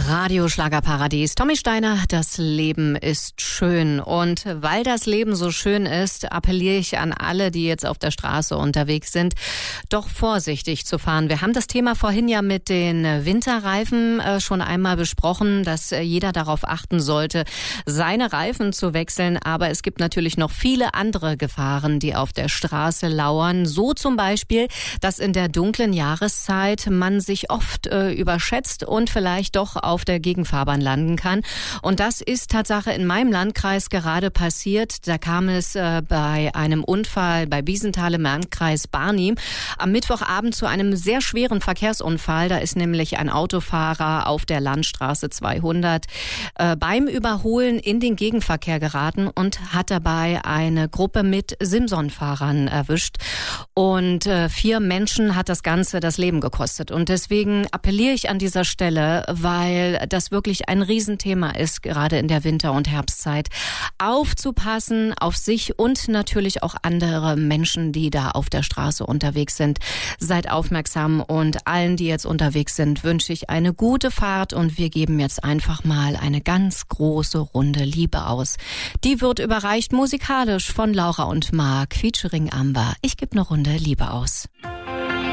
Radio Schlagerparadies. Tommy Steiner, das Leben ist schön. Und weil das Leben so schön ist, appelliere ich an alle, die jetzt auf der Straße unterwegs sind, doch vorsichtig zu fahren. Wir haben das Thema vorhin ja mit den Winterreifen schon einmal besprochen, dass jeder darauf achten sollte, seine Reifen zu wechseln. Aber es gibt natürlich noch viele andere Gefahren, die auf der Straße lauern. So zum Beispiel, dass in der dunklen Jahreszeit man sich oft überschätzt und vielleicht doch auf der Gegenfahrbahn landen kann. Und das ist Tatsache in meinem Landkreis gerade passiert. Da kam es bei einem Unfall bei Biesenthal im Landkreis Barnim am Mittwochabend zu einem sehr schweren Verkehrsunfall. Da ist nämlich ein Autofahrer auf der Landstraße 200 beim Überholen in den Gegenverkehr geraten und hat dabei eine Gruppe mit Simson-Fahrern erwischt. Und 4 Menschen hat das Ganze das Leben gekostet. Und deswegen appelliere ich an dieser Stelle, weil das wirklich ein Riesenthema ist, gerade in der Winter- und Herbstzeit, aufzupassen auf sich und natürlich auch andere Menschen, die da auf der Straße unterwegs sind. Seid aufmerksam und allen, die jetzt unterwegs sind, wünsche ich eine gute Fahrt und wir geben jetzt einfach mal eine ganz große Runde Liebe aus. Die wird überreicht musikalisch von Laura und Marc featuring Amber. Ich gebe eine Runde Liebe aus.